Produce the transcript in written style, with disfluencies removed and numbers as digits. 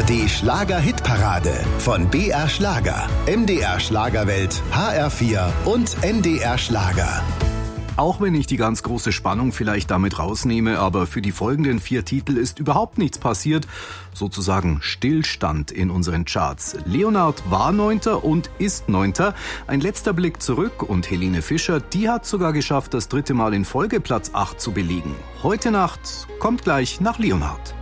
ARD Schlager-Hitparade von BR Schlager, MDR Schlagerwelt, HR4 und NDR Schlager. Auch wenn ich die ganz große Spannung vielleicht damit rausnehme, aber für die folgenden 4 Titel ist überhaupt nichts passiert. Sozusagen Stillstand in unseren Charts. Leonard war 9. und ist 9. Ein letzter Blick zurück und Helene Fischer, die hat sogar geschafft, das 3. Mal in Folge Platz 8 zu belegen. Heute Nacht kommt gleich nach Leonard.